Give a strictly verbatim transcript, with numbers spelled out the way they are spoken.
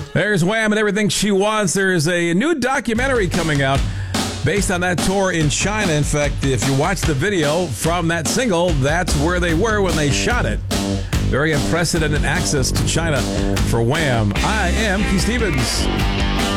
There's Wham and Everything She Wants. There's a new documentary coming out based on that tour in China. In fact, if you watch the video from that single, that's where they were when they shot it. Very unprecedented access to China for Wham. I am Keith Stevens.